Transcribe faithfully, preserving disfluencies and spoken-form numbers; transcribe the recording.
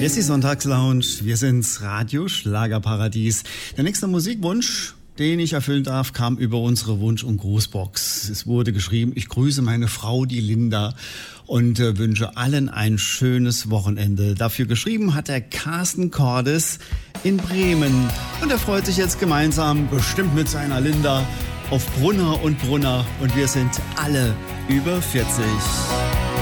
Hier ist die Sonntagslounge. Wir sind's Radio Schlagerparadies. Der nächste Musikwunsch, den ich erfüllen darf, kam über unsere Wunsch- und Grußbox. Es wurde geschrieben, ich grüße meine Frau, die Linda, und äh, wünsche allen ein schönes Wochenende. Dafür geschrieben hat der Carsten Cordes in Bremen. Und er freut sich jetzt gemeinsam, bestimmt mit seiner Linda, auf Brunner und Brunner. Und wir sind alle über vierzig.